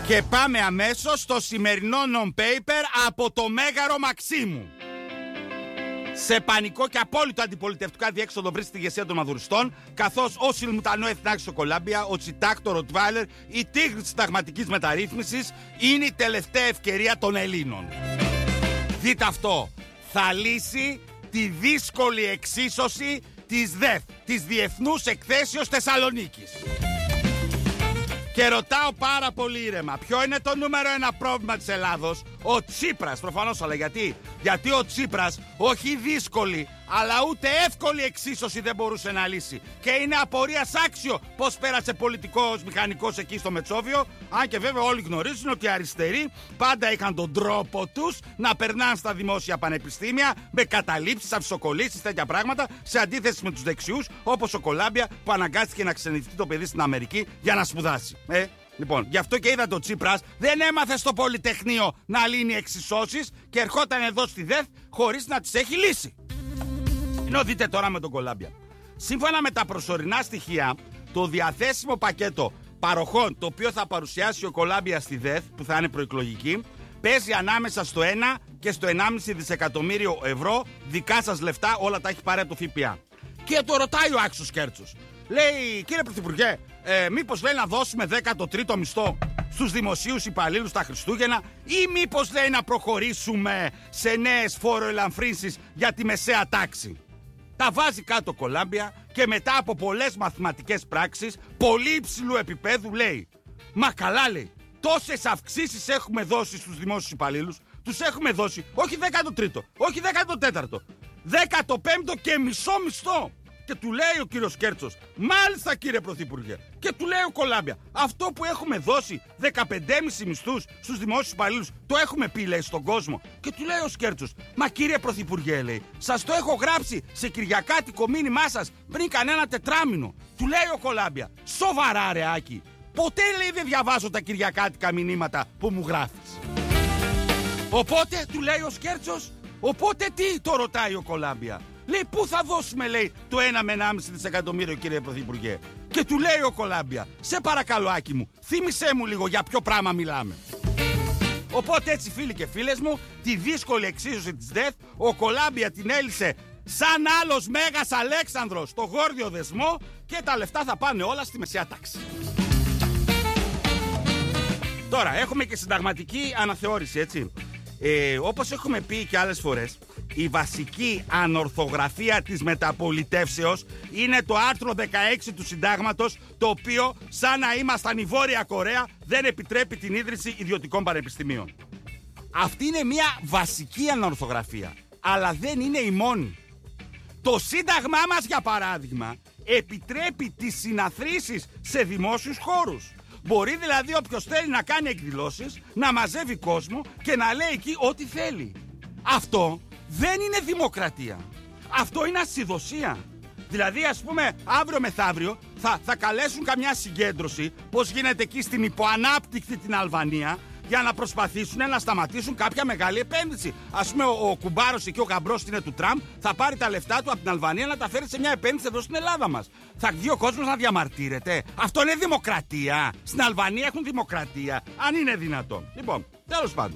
Και πάμε αμέσως στο σημερινό non-paper από το Μέγαρο Μαξίμου. Σε πανικό και απόλυτο αντιπολιτευτικό αδιέξοδο βρίσκεται η ηγεσία των Μαδουριστών, καθώς ο Σιλμουτανό Εθνάρχης στο Κολάμπια, ο Τσιτάκ, το Ροτβάιλερ, η τίγρη της συνταγματικής μεταρρύθμισης είναι η τελευταία ευκαιρία των Ελλήνων. Δείτε αυτό. Θα λύσει τη δύσκολη εξίσωση της ΔΕΘ, της Διεθνούς Εκθέσεως Θεσσαλονίκης. Και ρωτάω πάρα πολύ ήρεμα, ποιο είναι το νούμερο ένα πρόβλημα της Ελλάδος? Ο Τσίπρας, προφανώς, αλλά γιατί? Γιατί ο Τσίπρας όχι δύσκολη, αλλά ούτε εύκολη εξίσωση δεν μπορούσε να λύσει. Και είναι απορίας άξιο πως πέρασε πολιτικός μηχανικός εκεί στο Μετσόβιο. Αν και βέβαια όλοι γνωρίζουν ότι οι αριστεροί πάντα είχαν τον τρόπο τους να περνάνε στα δημόσια πανεπιστήμια με καταλήψεις, αυσοκολλήσεις, τέτοια πράγματα, σε αντίθεση με τους δεξιούς, όπως ο Κολάμπια που αναγκάστηκε να ξενιτευτεί το παιδί στην Αμερική για να σπουδάσει. Λοιπόν, γι' αυτό και είδα το Τσίπρας δεν έμαθε στο Πολυτεχνείο να λύνει εξισώσεις και ερχόταν εδώ στη ΔΕΘ χωρίς να τις έχει λύσει. Ενώ δείτε τώρα με τον Κολάμπια. Σύμφωνα με τα προσωρινά στοιχεία, το διαθέσιμο πακέτο παροχών το οποίο θα παρουσιάσει ο Κολάμπια στη ΔΕΘ, που θα είναι προεκλογική, παίζει ανάμεσα στο 1 και στο 1,5 δισεκατομμύριο ευρώ, δικά σας λεφτά, όλα τα έχει πάρει από το ΦΠΑ. Και το ρωτάει ο Άξος Κέρτσος. Λέει, κύριε Πρωθυπουργέ, μήπως λέει να δώσουμε 13ο μισθό στους δημοσίους υπαλλήλους τα Χριστούγεννα, ή μήπως λέει να προχωρήσουμε σε νέες φόροελαμφρύνσεις για τη μεσαία τάξη? Τα βάζει κάτω Κολάμπια και μετά από πολλές μαθηματικές πράξεις πολύ υψηλού επίπεδου λέει, μα καλά, λέει, τόσες αυξήσεις έχουμε δώσει στους δημόσιους υπαλλήλους, τους έχουμε δώσει όχι 13ο, όχι 14ο, 15ο και μισό μισθό. Και του λέει ο κύριος Κέρτσος, μάλιστα κύριε Πρωθυπουργέ. Και του λέει ο Κολάμπια, αυτό που έχουμε δώσει 15,5 μισθούς στους δημόσιους υπαλλήλους, το έχουμε πει, λέει, στον κόσμο. Και του λέει ο Κέρτσος, μα κύριε Πρωθυπουργέ, λέει, σας το έχω γράψει σε κυριακάτικο μήνυμά σας πριν κανένα τετράμινο. Του λέει ο Κολάμπια, σοβαρά ρε Άκη, ποτέ, λέει, δεν διαβάζω τα κυριακάτικα μηνύματα που μου γράφεις. Οπότε, του λέει ο Κέρτσος, οπότε τι, το ρωτάει ο Κολάμπια. Λέει, πού θα δώσουμε, λέει, το 1 με 1,5 δισεκατομμύριο, κύριε Πρωθυπουργέ? Και του λέει ο Κολάμπια, σε παρακαλώ Άκη μου, θύμισέ μου λίγο για ποιο πράγμα μιλάμε. Οπότε έτσι, φίλοι και φίλες μου, τη δύσκολη εξίσωση της ΔΕΘ ο Κολάμπια την έλυσε σαν άλλος Μέγας Αλέξανδρος στο γόρδιο δεσμό και τα λεφτά θα πάνε όλα στη μεσαία τάξη. Τώρα έχουμε και συνταγματική αναθεώρηση, έτσι. Όπως έχουμε πει και άλλες φορές, η βασική ανορθογραφία της μεταπολιτεύσεως είναι το άρθρο 16 του Συντάγματος, το οποίο, σαν να ήμασταν η Βόρεια Κορέα, δεν επιτρέπει την ίδρυση ιδιωτικών πανεπιστημίων. Αυτή είναι μια βασική ανορθογραφία, αλλά δεν είναι η μόνη. Το Σύνταγμά μας, για παράδειγμα, επιτρέπει τις συναθρήσεις σε δημόσιους χώρους. Μπορεί δηλαδή όποιος θέλει να κάνει εκδηλώσεις, να μαζεύει κόσμο και να λέει εκεί ό,τι θέλει. Αυτό δεν είναι δημοκρατία. Αυτό είναι ασυδοσία. Δηλαδή, ας πούμε, αύριο μεθαύριο θα καλέσουν καμιά συγκέντρωση, πώς γίνεται εκεί στην υποανάπτυκτη την Αλβανία, για να προσπαθήσουν να σταματήσουν κάποια μεγάλη επένδυση. Ας πούμε, ο κουμπάρος εκεί, ο γαμπρός είναι του Τραμπ, θα πάρει τα λεφτά του από την Αλβανία να τα φέρει σε μια επένδυση εδώ στην Ελλάδα μας. Θα βγει ο κόσμος να διαμαρτύρεται. Αυτό είναι δημοκρατία? Στην Αλβανία έχουν δημοκρατία, αν είναι δυνατόν? Λοιπόν, τέλος πάντων.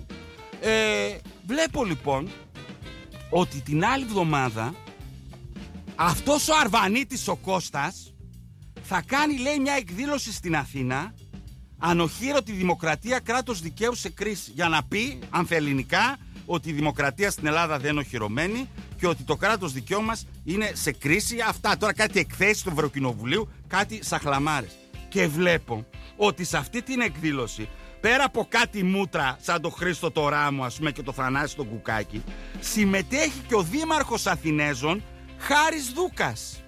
Βλέπω λοιπόν ότι την άλλη εβδομάδα αυτός ο Αρβανίτης ο Κώστας θα κάνει, λέει, μια εκδήλωση στην Αθήνα, ανοχήρωτη δημοκρατία, κράτος δικαίου σε κρίση, για να πει ανθελληνικά ότι η δημοκρατία στην Ελλάδα δεν είναι οχυρωμένη και ότι το κράτος δικαίου μας είναι σε κρίση. Αυτά τώρα κάτι εκθέσεις του Ευρωκοινοβουλίου, κάτι σαχλαμάρες. Και βλέπω ότι σε αυτή την εκδήλωση, πέρα από κάτι μούτρα σαν το Χρήστο το Ράμο, ας πούμε, και το Θανάση τον Κουκάκη, συμμετέχει και ο δήμαρχος Αθηνέζων Χάρης Δούκας.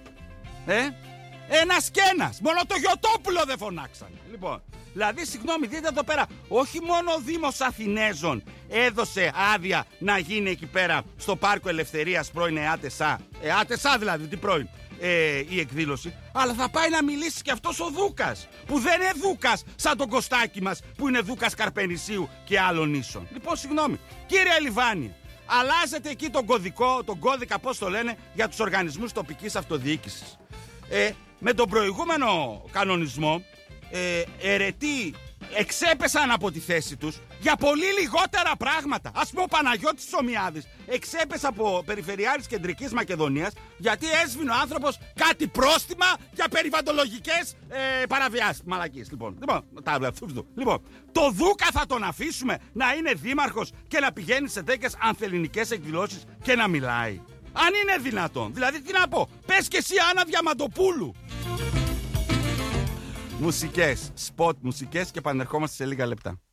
Ένας και ένας. Μόνο το Γιωτόπουλο δεν φωνάξανε. Λοιπόν, δηλαδή, συγγνώμη, δείτε εδώ πέρα, όχι μόνο ο Δήμος Αθηνέζων έδωσε άδεια να γίνει εκεί πέρα στο Πάρκο Ελευθερίας πρώην ΕΑΤΕΣΑ δηλαδή, τι πρώην, η εκδήλωση, αλλά θα πάει να μιλήσει και αυτός ο Δούκας, που δεν είναι Δούκας σαν τον Κωστάκη μας, που είναι Δούκας Καρπενησίου και άλλων ίσων. Λοιπόν, συγγνώμη, κύριε Λιβάνη, αλλάζετε εκεί τον κώδικα, πώς το λένε, για τους οργανισμούς τοπικής αυτοδιοίκησης. Με τον προηγούμενο κανονισμό, αιρετή εξέπεσαν από τη θέση τους για πολύ λιγότερα πράγματα. Ας πούμε ο Παναγιώτης Ψωμιάδης εξέπεσε από περιφερειάρχης Κεντρικής Μακεδονίας γιατί έσβηνε ο άνθρωπος κάτι πρόστιμα για περιβαλλοντολογικές παραβιάσεις. Μαλακίες λοιπόν. Λοιπόν, το Δούκα θα τον αφήσουμε να είναι δήμαρχος και να πηγαίνει σε τέτοιες ανθελληνικές εκδηλώσεις και να μιλάει? Αν είναι δυνατόν. Δηλαδή τι να πω, πες και εσύ Άννα Διαμαντοπούλου. Μουσικές, σποτ μουσικές και επανερχόμαστε σε λίγα λεπτά.